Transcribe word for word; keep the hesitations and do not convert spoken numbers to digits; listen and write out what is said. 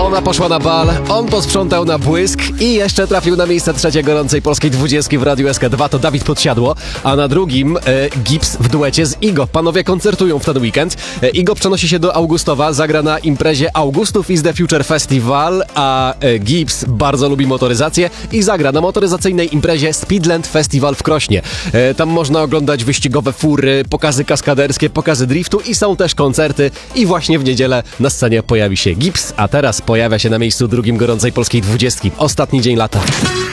Ona poszła na bal, on posprzątał na błysk i jeszcze trafił na miejsce trzecie gorącej polskiej dwudziestki w Radiu S K dwa. To Dawid Podsiadło, a na drugim e, Gibbs w duecie z Igo. Panowie koncertują w ten weekend. E, Igo przenosi się do Augustowa, zagra na imprezie Augustów is the Future Festival, a e, Gibbs bardzo lubi motoryzację i zagra na motoryzacyjnej imprezie Speedland Festival w Krośnie. E, tam można oglądać wyścigowe fury, pokazy kaskaderskie, pokazy driftu i są też koncerty i właśnie w niedzielę na scenie pojawi się Gibbs, a teraz pojawia się na miejscu drugim gorącej polskiej dwudziestki. Ostatni dzień lata.